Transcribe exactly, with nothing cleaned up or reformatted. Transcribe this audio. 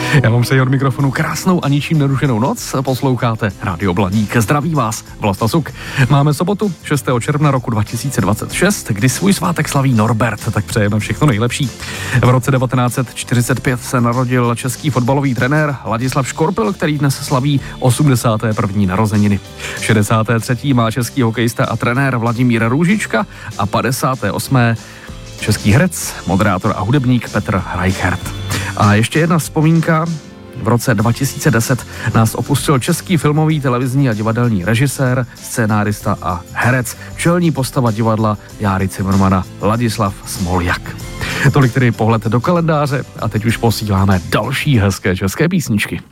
Já vám přeji od mikrofonu krásnou a ničím nerušenou noc. Posloucháte Rádio Blaník. Zdraví vás Vlasta Suk. Máme sobotu šestého června roku dva tisíce dvacet šest, kdy svůj svátek slaví Norbert, tak přejeme všechno nejlepší. V roce devatenáct set čtyřicet pět se narodil český fotbalový trenér Ladislav Škorpil, který dnes slaví osmdesáté první narozeniny. šedesáté třetí má český hokejista a trenér Vladimír Růžička a padesáté osmé český herec, moderátor a hudebník Petr Reichert. A ještě jedna vzpomínka. V roce dva tisíce deset nás opustil český filmový, televizní a divadelní režisér, scénárista a herec, čelní postava divadla Járy Cimrmana Ladislav Smoljak. Tolik tedy pohled do kalendáře a teď už posíláme další hezké české písničky.